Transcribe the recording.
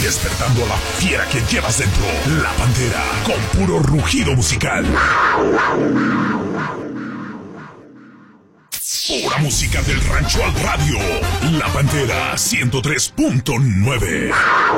despertando a la fiera que llevas dentro. La Pantera, con puro rugido musical. Pura música del rancho al radio. La Pantera 103.9.